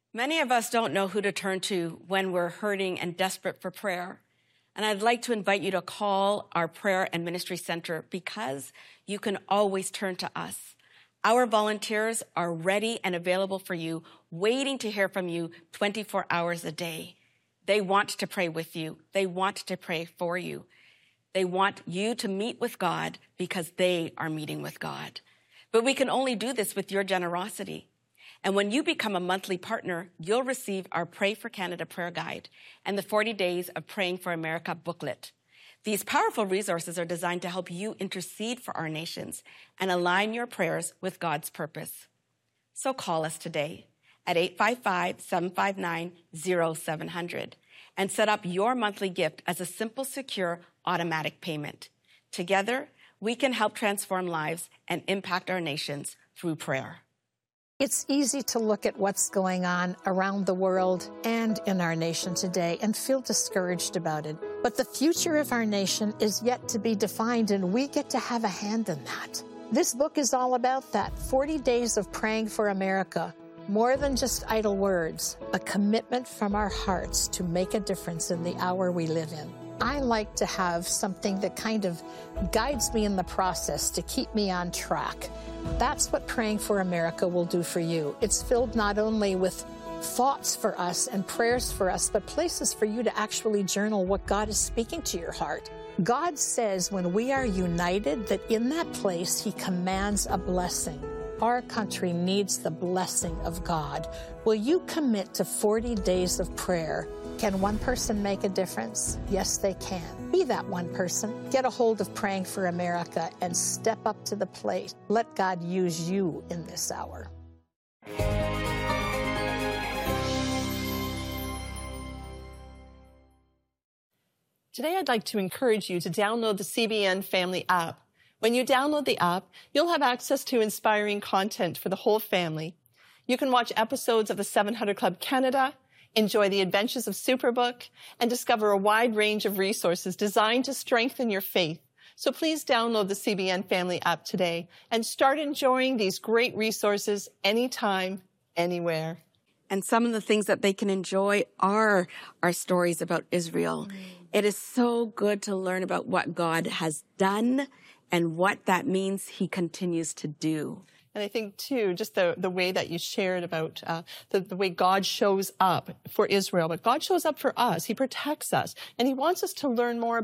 Many of us don't know who to turn to when we're hurting and desperate for prayer. And I'd like to invite you to call our prayer and ministry center because you can always turn to us. Our volunteers are ready and available for you, waiting to hear from you 24 hours a day. They want to pray with you. They want to pray for you. They want you to meet with God because they are meeting with God. But we can only do this with your generosity. And when you become a monthly partner, you'll receive our Pray for Canada prayer guide and the 40 Days of Praying for America booklet. These powerful resources are designed to help you intercede for our nations and align your prayers with God's purpose. So call us today at 855-759-0700 and set up your monthly gift as a simple, secure, automatic payment. Together, we can help transform lives and impact our nations through prayer. It's easy to look at what's going on around the world and in our nation today and feel discouraged about it. But the future of our nation is yet to be defined, and we get to have a hand in that. This book is all about that. 40 Days of Praying for America. More than just idle words, a commitment from our hearts to make a difference in the hour we live in. I like to have something that kind of guides me in the process to keep me on track. That's what Praying for America will do for you. It's filled not only with thoughts for us and prayers for us, but places for you to actually journal what God is speaking to your heart. God says when we are united that in that place He commands a blessing. Our country needs the blessing of God. Will you commit to 40 days of prayer? Can one person make a difference? Yes, they can. Be that one person. Get a hold of Praying for America and step up to the plate. Let God use you in this hour. Today, I'd like to encourage you to download the CBN Family app. When you download the app, you'll have access to inspiring content for the whole family. You can watch episodes of the 700 Club Canada, enjoy the adventures of Superbook, and discover a wide range of resources designed to strengthen your faith. So please download the CBN Family app today and start enjoying these great resources anytime, anywhere. And some of the things that they can enjoy are our stories about Israel. It is so good to learn about what God has done and what that means He continues to do. And I think, too, just the way that you shared about the way God shows up for Israel, but God shows up for us. He protects us, and He wants us to learn more